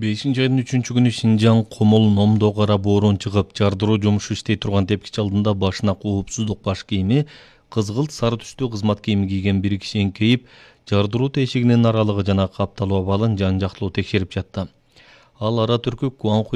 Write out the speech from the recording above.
5-айдын 3-күнү Синжан Комол Номдо кара боорун чыгып, жардыруу жумушу иштей турган тепкич алдында башына коопсуздук баш кийими, кызгылт сары түстүү кызмат кийими кийген бир киши эңкейип, жардыруу тешигинин аралыгы жана капталуу абалын жан-жактылуу текшерип жатты. Ал ара түркүп Гуанхуй